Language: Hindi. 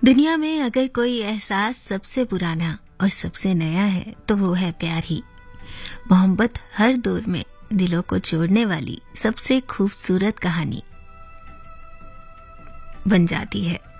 दुनिया में अगर कोई एहसास सबसे पुराना और सबसे नया है तो वो है प्यार ही। मोहब्बत हर दौर में दिलों को जोड़ने वाली सबसे खूबसूरत कहानी बन जाती है।